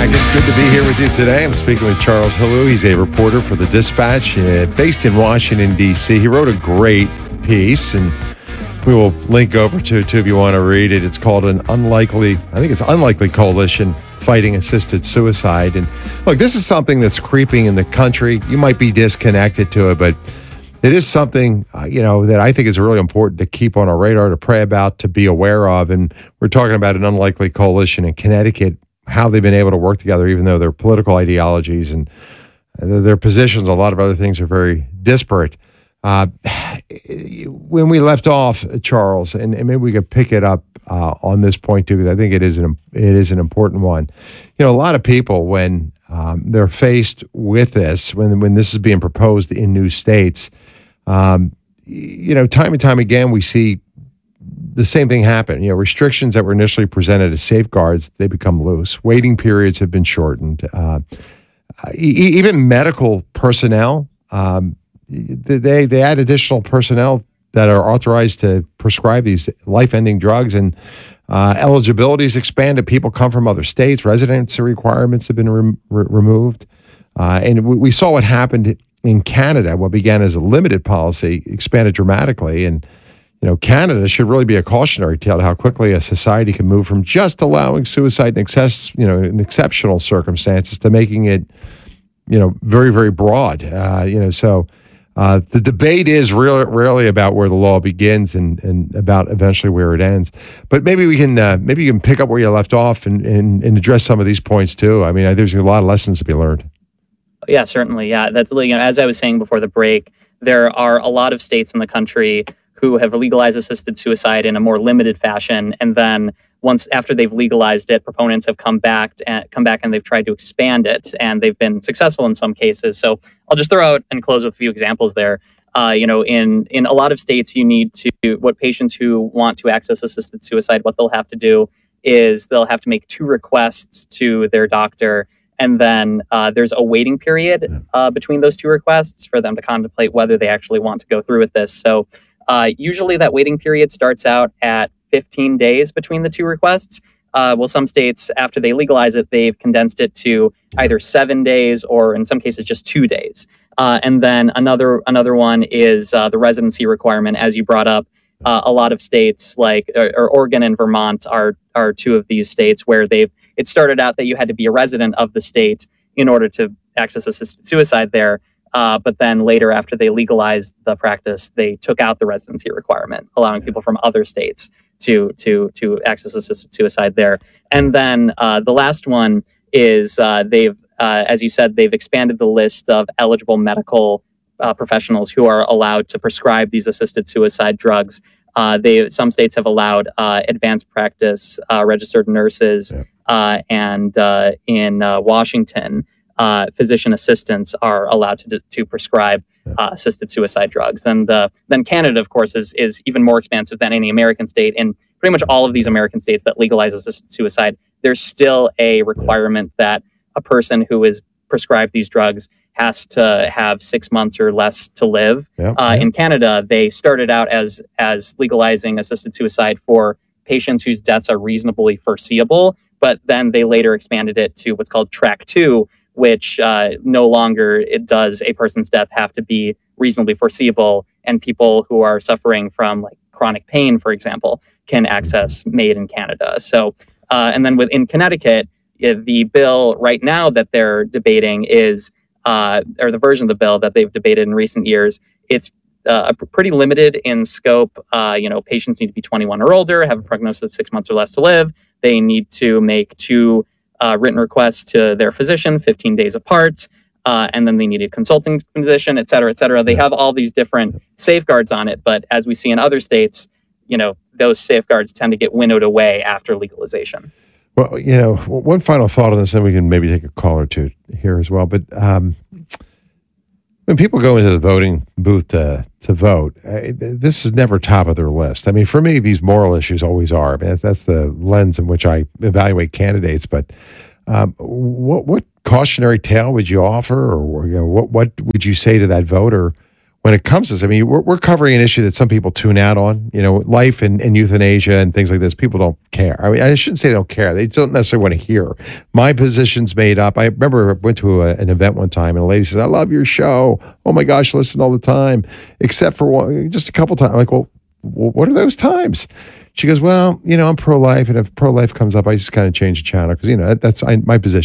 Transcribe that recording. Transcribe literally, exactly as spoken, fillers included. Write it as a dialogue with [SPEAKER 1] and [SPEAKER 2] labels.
[SPEAKER 1] back. It's good to be here with you today. I'm speaking with Charles Helou. He's a reporter for the Dispatch, uh, based in Washington, D C He wrote a great piece, and we will link over to it too if you want to read it. It's called An Unlikely, I think it's Unlikely Coalition Fighting Assisted Suicide. And look, this is something that's creeping in the country. You might be disconnected to it, but it is something, uh, you know, that I think is really important to keep on our radar, to pray about, to be aware of. And we're talking about an unlikely coalition in Connecticut, how they've been able to work together, even though their political ideologies and their positions, a lot of other things are very disparate. Uh, when we left off, Charles, and, and maybe we could pick it up uh, on this point too, because I think it is an it is an important one. You know, a lot of people, when um, they're faced with this, when when this is being proposed in new states, um, you know, time and time again, we see the same thing happen. You know, restrictions that were initially presented as safeguards, they become loose. Waiting periods have been shortened. Uh, e- even medical personnel, um, they they add additional personnel that are authorized to prescribe these life-ending drugs, and uh, eligibility is expanded. People come from other states. Residency requirements have been re- re- removed. Uh, and we, we saw what happened in Canada. What began as a limited policy expanded dramatically, and you know, Canada should really be a cautionary tale to how quickly a society can move from just allowing suicide in excess, you know, in exceptional circumstances, to making it, you know, very, very broad. Uh, you know, so uh, the debate is really, really about where the law begins and, and about eventually where it ends. But maybe we can, uh, maybe you can pick up where you left off and, and, and address some of these points too. I mean, there's a lot of lessons to be learned.
[SPEAKER 2] Yeah, certainly. Yeah, that's, you know, as I was saying before the break, there are a lot of states in the country who have legalized assisted suicide in a more limited fashion, and then once after they've legalized it, proponents have come back and come back and they've tried to expand it, and they've been successful in some cases. So I'll just throw out and close with a few examples there. Uh, you know, in in a lot of states, you need to what patients who want to access assisted suicide, what they'll have to do is they'll have to make two requests to their doctor, and then uh, there's a waiting period uh, between those two requests for them to contemplate whether they actually want to go through with this. So. Uh, usually that waiting period starts out at fifteen days between the two requests. Uh, well, some states, after they legalize it, they've condensed it to either seven days or in some cases just two days. Uh, and then another another one is uh, the residency requirement, as you brought up. Uh, a lot of states like or, or Oregon and Vermont are are two of these states where they've it started out that you had to be a resident of the state in order to access assisted suicide there. Uh, but then later, after they legalized the practice, they took out the residency requirement, allowing people from other states to to to access assisted suicide there. And then uh, the last one is uh, they've, uh, as you said, they've expanded the list of eligible medical uh, professionals who are allowed to prescribe these assisted suicide drugs. Uh, they some states have allowed uh, advanced practice uh, registered nurses, yeah. uh, and uh, in uh, Washington. Uh, physician assistants are allowed to to prescribe uh, assisted suicide drugs, and uh, then Canada, of course, is is even more expansive than any American state. In pretty much all of these American states that legalize assisted suicide, there's still a requirement that a person who is prescribed these drugs has to have six months or less to live. Yep, uh, yep. In Canada, they started out as as legalizing assisted suicide for patients whose deaths are reasonably foreseeable, but then they later expanded it to what's called Track Two, which uh, no longer it does a person's death have to be reasonably foreseeable, and people who are suffering from like chronic pain, for example, can access MAID in Canada. So, uh, and then within Connecticut, the bill right now that they're debating is, uh, or the version of the bill that they've debated in recent years, it's uh, pretty limited in scope. Uh, you know, patients need to be twenty-one or older, have a prognosis of six months or less to live. They need to make two Uh, written requests to their physician, fifteen days apart, uh, and then they need a consulting physician, et cetera, et cetera. They have all these different safeguards on it, but as we see in other states, you know, those safeguards tend to get winnowed away after legalization.
[SPEAKER 1] Well, you know, one final thought on this, and we can maybe take a call or two here as well, but um, when people go into the voting booth to, to vote, uh, this is never top of their list. I mean, for me, these moral issues always are. I mean, that's, that's the lens in which I evaluate candidates. But um, what what cautionary tale would you offer, or you know, what what would you say to that voter when it comes to this, I mean, we're, we're covering an issue that some people tune out on, you know, life and, and euthanasia and things like this. People don't care. I mean, I shouldn't say they don't care. They don't necessarily want to hear. My position's made up. I remember I went to a, an event one time and a lady says, I love your show. Oh my gosh, I listen all the time, except for one, just a couple times. I'm like, well, what are those times? She goes, well, you know, I'm pro-life, and if pro-life comes up, I just kind of change the channel because, you know, that's I, my position.